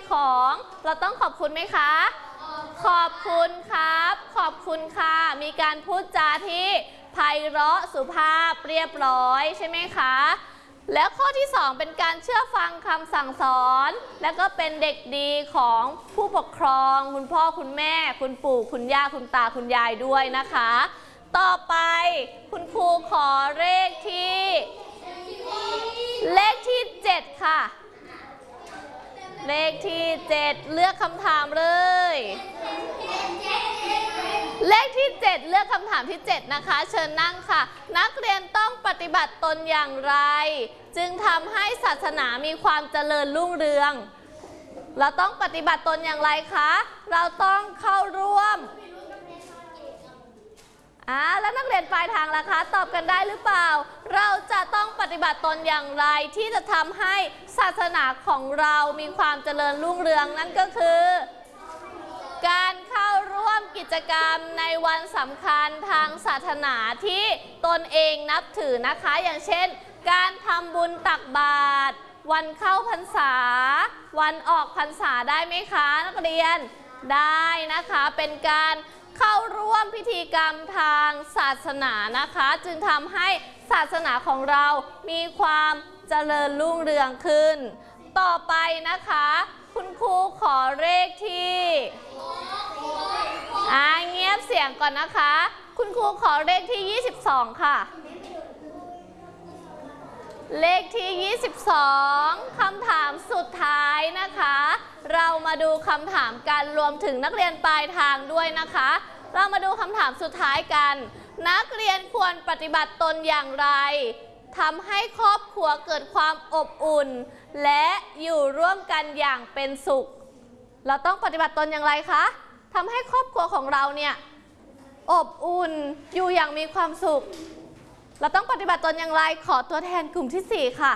ของเราต้องขอบคุณไหมคะขอบคุณครับขอบคุณค่ะมีการพูดจาที่ไพเราะสุภาพเรียบร้อยใช่ไหมคะแล้วข้อที่2เป็นการเชื่อฟังคำสั่งสอนและก็เป็นเด็กดีของผู้ปกครองคุณพ่อคุณแม่คุณปู่คุณย่าคุณตาคุณยายด้วยนะคะต่อไปคุณครูขอเลขที่7ค่ะเลขที่7เลือกคำถามเลยเลขที่7เลือกคำถามที่7นะคะเชิญนั่งค่ะนักเรียนต้องปฏิบัติตนอย่างไรจึงทำให้ศาสนามีความเจริญรุ่งเรืองเราต้องปฏิบัติตนอย่างไรคะเราต้องเข้าร่วมแล้วนักเรียนปลายทางล่ะคะตอบกันได้หรือเปล่าเราจะต้องปฏิบัติตนอย่างไรที่จะทำให้ศาสนาของเรามีความเจริญรุ่งเรืองนั่นก็คือการเข้าร่วมกิจกรรมในวันสำคัญทางศาสนาที่ตนเองนับถือนะคะอย่างเช่นการทำบุญตักบาตรวันเข้าพรรษาวันออกพรรษาได้ไหมคะนักเรียนได้นะคะเป็นการเข้าร่วมพิธีกรรมทางศาสนานะคะจึงทำให้ศาสนาของเรามีความเจริญรุ่งเรืองขึ้นต่อไปนะคะคุณครูขอเลขที่เงียบเสียงก่อนนะคะคุณครูขอเลขที่22ค่ะเลขที่22คำถามสุดท้ายนะคะเรามาดูคำถามกันรวมถึงนักเรียนปลายทางด้วยนะคะเรามาดูคำถามสุดท้ายกันนักเรียนควรปฏิบัติตนอย่างไรทำให้ครอบครัวเกิดความอบอุ่นและอยู่ร่วมกันอย่างเป็นสุขเราต้องปฏิบัติตนอย่างไรคะทำให้ครอบครัวของเราเนี่ยอบอุ่นอยู่อย่างมีความสุขเราต้องปฏิบัติตนอย่างไรขอตัวแทนกลุ่มที่4ค่ะ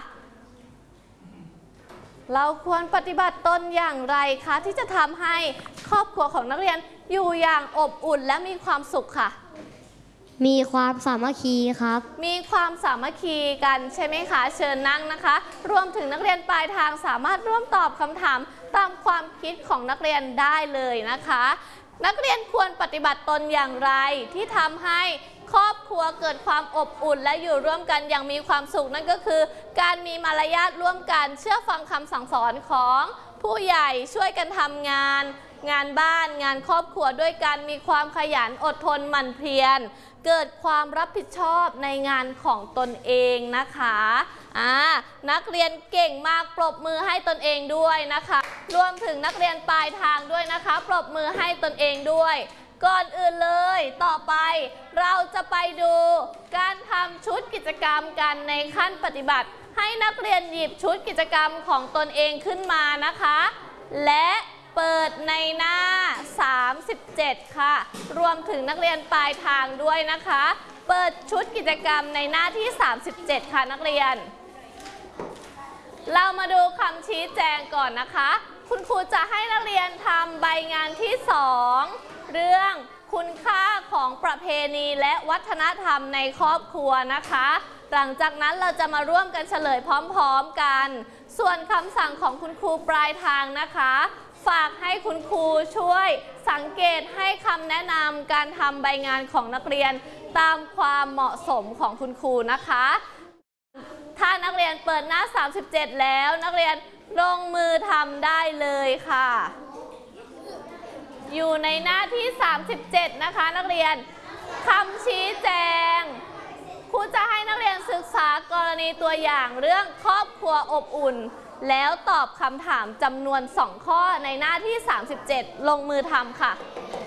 เราควรปฏิบัติตนอย่างไรคะที่จะทำให้ครอบครัวของนักเรียนอยู่อย่างอบอุ่นและมีความสุขค่ะมีความสามัคคีครับมีความสามัคคีกันใช่ไหมคะเชิญนั่งนะคะรวมถึงนักเรียนปลายทางสามารถร่วมตอบคำถามตามความคิดของนักเรียนได้เลยนะคะนักเรียนควรปฏิบัติตนอย่างไรที่ทำให้ครอบครัวเกิดความอบอุ่นและอยู่ร่วมกันอย่างมีความสุขนั่นก็คือการมีมารยาทร่วมกันเชื่อฟังคำสั่งสอนของผู้ใหญ่ช่วยกันทำงานบ้านงานครอบครัวด้วยกันมีความขยันอดทนหมั่นเพียรเกิดความรับผิดชอบในงานของตนเองนะคะนักเรียนเก่งมากปรบมือให้ตนเองด้วยนะคะรวมถึงนักเรียนปลายทางด้วยนะคะปรบมือให้ตนเองด้วยก่อนอื่นเลยต่อไปเราจะไปดูการทำชุดกิจกรรมกันในขั้นปฏิบัติให้นักเรียนหยิบชุดกิจกรรมของตนเองขึ้นมานะคะและเปิดในหน้า37ค่ะรวมถึงนักเรียนปลายทางด้วยนะคะเปิดชุดกิจกรรมในหน้าที่37ค่ะนักเรียนเรามาดูคำชี้แจงก่อนนะคะคุณครูจะให้นักเรียนทำใบงานที่2เรื่องคุณค่าของประเพณีและวัฒนธรรมในครอบครัวนะคะหลังจากนั้นเราจะมาร่วมกันเฉลยพร้อมๆกันส่วนคำสั่งของคุณครูปลายทางนะคะฝากให้คุณครูช่วยสังเกตให้คำแนะนำการทำใบงานของนักเรียนตามความเหมาะสมของคุณครูนะคะถ้านักเรียนเปิดหน้า37แล้วนักเรียนลงมือทำได้เลยค่ะอยู่ในหน้าที่37นะคะนักเรียนคำชี้แจงครูจะให้นักเรียนศึกษากรณีตัวอย่างเรื่องครอบครัวอบอุ่นแล้วตอบคำถามจำนวน2ข้อในหน้าที่37ลงมือทำค่ะ